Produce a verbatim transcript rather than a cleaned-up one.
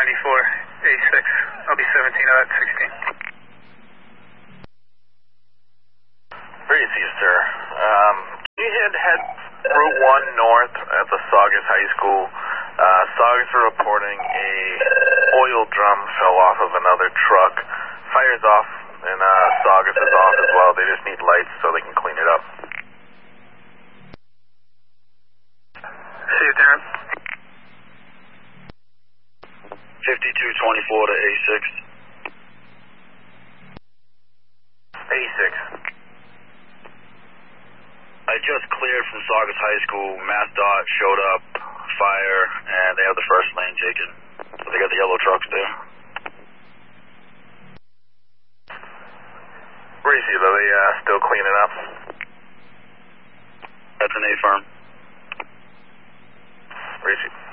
ninety-four, A six, I'll be seventeen out at sixteen. Breezy, sir. Um, can you head, head Route one north at the Saugus High School? Uh, Saugus are reporting a oil drum fell off of another truck. Fire's off, and uh, Saugus is off as well. They just need lights so they can clean it up. See you, Darren. fifty-two twenty-four to A six. A six. I just cleared from Saugus High School. MassDOT showed up, fire, and they have the first lane taken. So they got the yellow trucks there. Breezy, are they uh, still cleaning up? That's an A firm. Breezy.